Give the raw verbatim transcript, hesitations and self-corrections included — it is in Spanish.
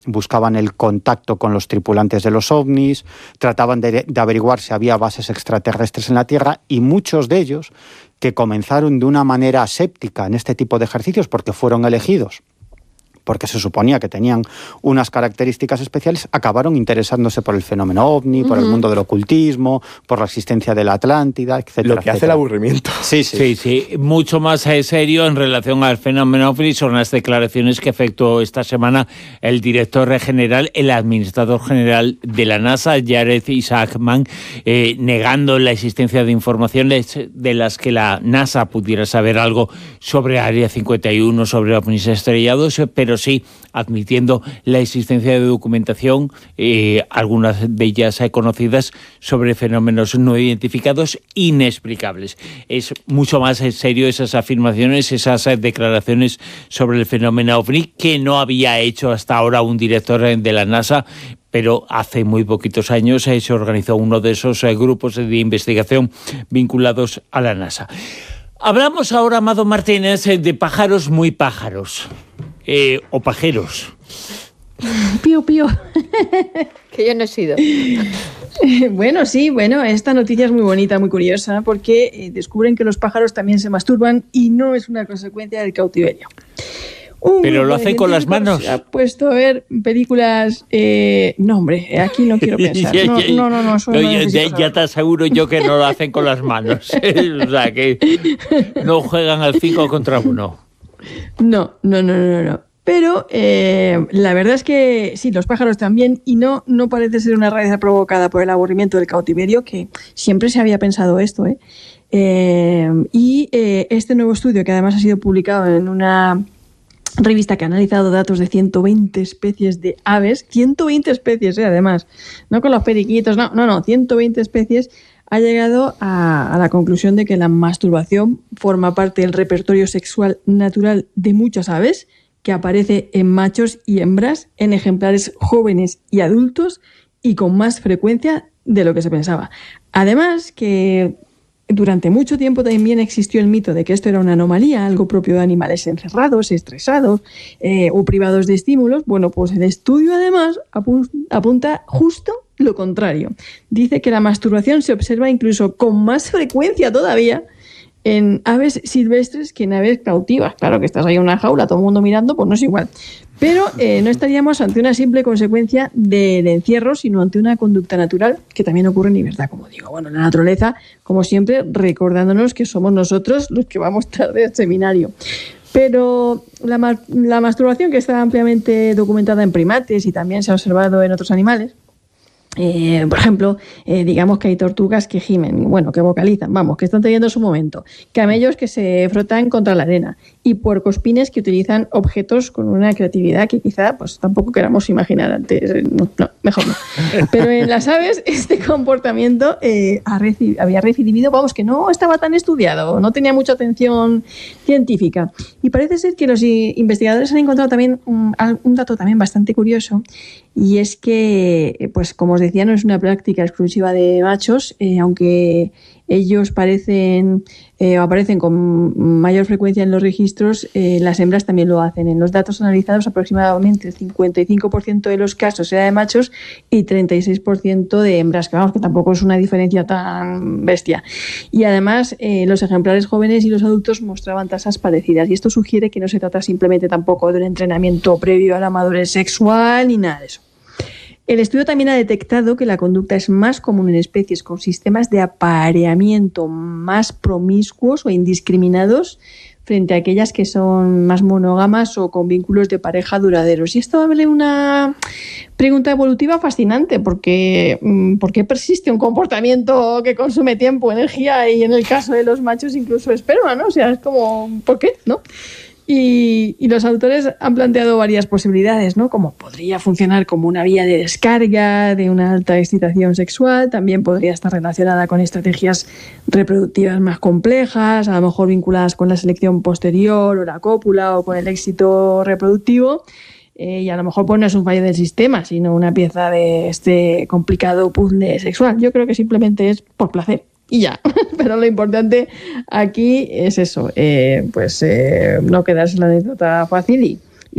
buscaban el contacto con los tripulantes de los ovnis, trataban de, de averiguar si había bases extraterrestres en la Tierra, y muchos de ellos, que comenzaron de una manera aséptica en este tipo de ejercicios porque fueron elegidos, porque se suponía que tenían unas características especiales, acabaron interesándose por el fenómeno ovni, uh-huh. por el mundo del ocultismo, por la existencia de la Atlántida, etcétera. Lo que etcétera. hace el aburrimiento. Sí, sí. sí, sí. Mucho más serio en relación al fenómeno ovni son las declaraciones que efectuó esta semana el director general, el administrador general de la NASA, Jared Isaacman, eh, negando la existencia de informaciones de las que la NASA pudiera saber algo sobre Área cincuenta y uno, sobre ovnis estrellados, pero sí admitiendo la existencia de documentación, eh, algunas de ellas eh, conocidas, sobre fenómenos no identificados inexplicables. Es mucho más en serio esas afirmaciones, esas eh, declaraciones sobre el fenómeno ovni que no había hecho hasta ahora un director eh, de la NASA, pero hace muy poquitos años eh, se organizó uno de esos eh, grupos de investigación vinculados a la NASA. Hablamos ahora, Amado Martínez, eh, de pájaros muy pájaros. Eh, o pajeros. Pío, pío. Que yo no he sido. Bueno, sí, bueno, esta noticia es muy bonita, muy curiosa, porque eh, descubren que los pájaros también se masturban y no es una consecuencia del cautiverio. Un ¿Pero lo hacen con las manos? Se ha puesto a ver películas... Eh, no, hombre, aquí no quiero pensar. No, no, no. no, no ya, ya, ya te aseguro yo que no lo hacen con las manos. O sea, que no juegan al cinco contra uno. No, no, no, no, no. Pero eh, la verdad es que sí, los pájaros también, y no, no parece ser una rareza provocada por el aburrimiento del cautiverio, que siempre se había pensado esto, ¿eh? Eh, y eh, este nuevo estudio, que además ha sido publicado en una revista que ha analizado datos de ciento veinte especies de aves, ciento veinte especies, ¿eh? Además, no con los periquitos, no, no, no, ciento veinte especies, ha llegado a, a la conclusión de que la masturbación forma parte del repertorio sexual natural de muchas aves, que aparece en machos y hembras, en ejemplares jóvenes y adultos, y con más frecuencia de lo que se pensaba. Además, que durante mucho tiempo también existió el mito de que esto era una anomalía, algo propio de animales encerrados, estresados eh, o privados de estímulos. Bueno, pues el estudio además apu- apunta justo lo contrario. Dice que la masturbación se observa incluso con más frecuencia todavía en aves silvestres que en aves cautivas. Claro que estás ahí en una jaula, todo el mundo mirando, pues no es igual. Pero eh, no estaríamos ante una simple consecuencia del encierro, sino ante una conducta natural que también ocurre en libertad, como digo. Bueno, la naturaleza, como siempre, recordándonos que somos nosotros los que vamos tarde al seminario. Pero la, ma- la masturbación, que está ampliamente documentada en primates y también se ha observado en otros animales, Eh, por ejemplo, eh, digamos que hay tortugas que gimen, bueno, que vocalizan, vamos, que están teniendo su momento, camellos que se frotan contra la arena y puercoespines que utilizan objetos con una creatividad que quizá pues tampoco queramos imaginar antes. No, no, mejor no. Pero en las aves este comportamiento eh, ha reci- había recibido, vamos, que no estaba tan estudiado, no tenía mucha atención científica. Y parece ser que los investigadores han encontrado también un, un dato también bastante curioso, y es que, pues como os decía, no es una práctica exclusiva de machos, eh, aunque ellos parecen eh, aparecen con mayor frecuencia en los registros, eh, las hembras también lo hacen. En los datos analizados, aproximadamente el cincuenta y cinco por ciento de los casos era de machos y treinta y seis por ciento de hembras, que vamos, que tampoco es una diferencia tan bestia. Y además, eh, los ejemplares jóvenes y los adultos mostraban tasas parecidas, y esto sugiere que no se trata simplemente tampoco de un entrenamiento previo a la madurez sexual ni nada de eso. El estudio también ha detectado que la conducta es más común en especies con sistemas de apareamiento más promiscuos o indiscriminados frente a aquellas que son más monógamas o con vínculos de pareja duraderos. Y esto abre una pregunta evolutiva fascinante, porque ¿por qué persiste un comportamiento que consume tiempo, energía y, en el caso de los machos, incluso esperma, ¿no? O sea, es como, ¿por qué? ¿No? Y, y los autores han planteado varias posibilidades, ¿no? Como podría funcionar como una vía de descarga de una alta excitación sexual, también podría estar relacionada con estrategias reproductivas más complejas, a lo mejor vinculadas con la selección posterior o la cópula o con el éxito reproductivo, eh, y a lo mejor pues no es un fallo del sistema, sino una pieza de este complicado puzzle sexual. Yo creo que simplemente es por placer. Y ya, pero lo importante aquí es eso, eh, pues eh, no quedarse la anécdota fácil y